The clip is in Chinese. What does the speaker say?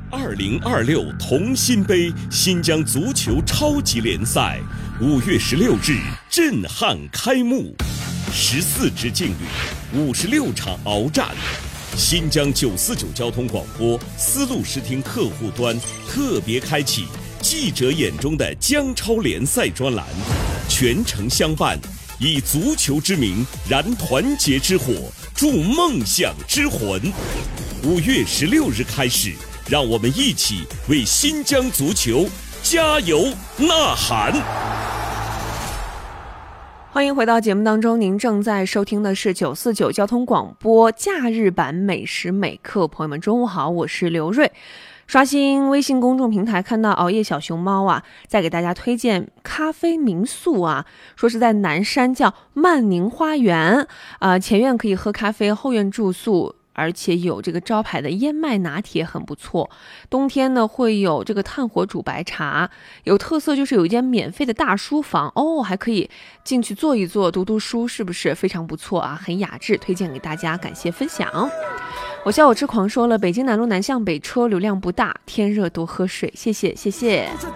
2026同心杯新疆足球超级联赛5月16日震撼开幕，14支劲旅，56场鏖战。新疆949交通广播丝路视听客户端特别开启记者眼中的疆超联赛专栏，全程相伴，以足球之名燃团结之火，铸梦想之魂。5月16日开始，让我们一起为新疆足球加油呐喊！ 欢迎回到节目当中，您正在收听的是949交通广播假日版每时每刻。朋友们中午好，我是刘瑞。刷新微信公众平台看到熬夜小熊猫啊，在给大家推荐咖啡民宿啊，说是在南山叫曼宁花园，前院可以喝咖啡，后院住宿，而且有这个招牌的燕麦拿铁很不错。冬天呢会有这个炭火煮白茶，有特色就是有一间免费的大书房哦，还可以进去坐一坐，读读书，是不是非常不错啊？很雅致，推荐给大家，感谢分享。我笑我痴狂说了，北京南路南向北车流量不大，天热多喝水，谢谢。